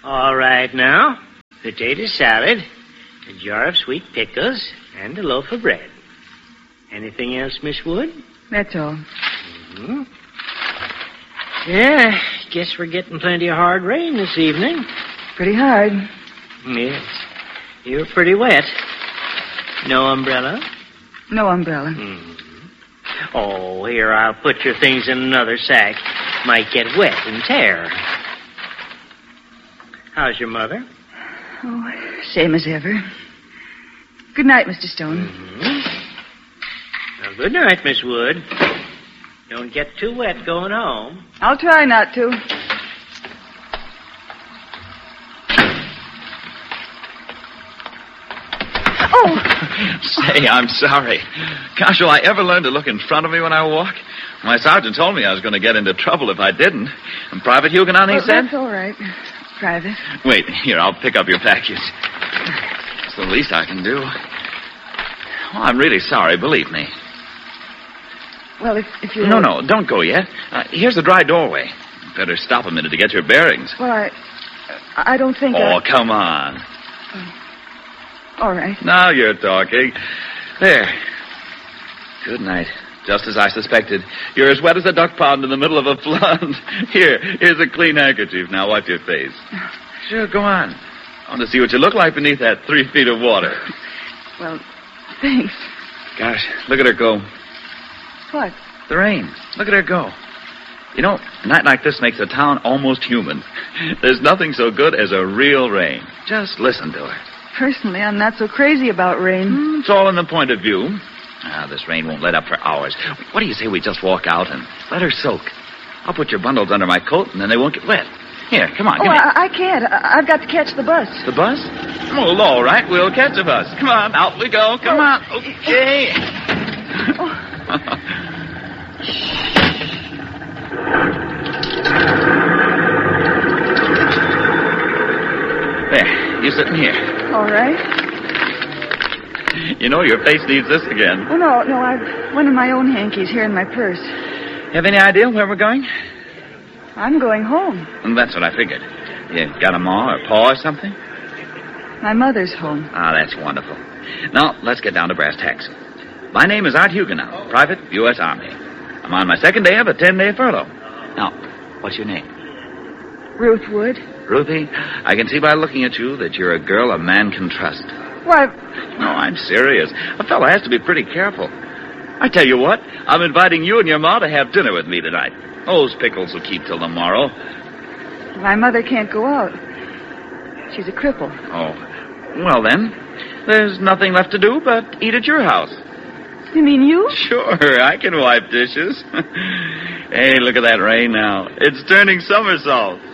All right, now. Potato salad, a jar of sweet pickles, and a loaf of bread. Anything else, Miss Wood? That's all. Mm-hmm. Yeah, guess we're getting plenty of hard rain this evening. Pretty hard. Yes. You're pretty wet. No umbrella? No umbrella. Mm-hmm. Oh, here, I'll put your things in another sack. Might get wet and tear. How's your mother? Oh, same as ever. Good night, Mr. Stone. Mm-hmm. Well, good night, Miss Wood. Don't get too wet going home. I'll try not to. Oh! Say, I'm sorry. Gosh, will I ever learn to look in front of me when I walk? My sergeant told me I was going to get into trouble if I didn't. And Private Huguenot, he said? That's all right. Private. Wait, here, I'll pick up your package. It's the least I can do. Oh, I'm really sorry, believe me. Well, if you... No, don't go yet. Here's the dry doorway. Better stop a minute to get your bearings. Well, I don't think Oh, come on. All right. Now you're talking. There. Good night. Just as I suspected. You're as wet as a duck pond in the middle of a flood. Here's a clean handkerchief. Now wipe your face. Sure, go on. I want to see what you look like beneath that 3 feet of water. Well, thanks. Gosh, look at her go. What? The rain. Look at her go. You know, a night like this makes a town almost human. There's nothing so good as a real rain. Just listen to her. Personally, I'm not so crazy about rain. It's all in the point of view. This rain won't let up for hours. What do you say we just walk out and let her soak? I'll put your bundles under my coat, and then they won't get wet. Here, come on. I can't. I've got to catch the bus. The bus? Well, all right. We'll catch the bus. Come on, out we go. Come on. Okay. There, you sitting here. All right. You know, your face needs this again. Oh, no, I've one of my own hankies here in my purse. Have any idea where we're going? I'm going home. That's what I figured. You got a ma or pa or something? My mother's home. That's wonderful. Now, let's get down to brass tacks. My name is Art Huguenot, Private, U.S. Army. I'm on my second day of a 10-day furlough. Now, what's your name? Ruth Wood. Ruthie, I can see by looking at you that you're a girl a man can trust. Why? No, I'm serious. A fellow has to be pretty careful. I tell you what, I'm inviting you and your ma to have dinner with me tonight. Those pickles will keep till tomorrow. My mother can't go out. She's a cripple. Oh, well then, there's nothing left to do but eat at your house. You mean you? Sure, I can wipe dishes. Hey, look at that rain now. It's turning somersaults.